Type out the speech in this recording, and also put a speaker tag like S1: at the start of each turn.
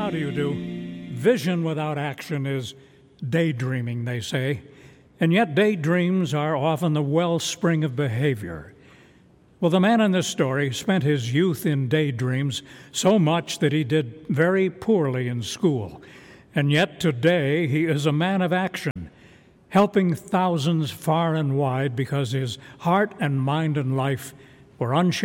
S1: How do you do? Vision without action is daydreaming, they say. And yet daydreams are often the wellspring of behavior. Well, the man in this story spent his youth in daydreams so much that he did very poorly in school. And yet today he is a man of action, helping thousands far and wide because his heart and mind and life were unshackled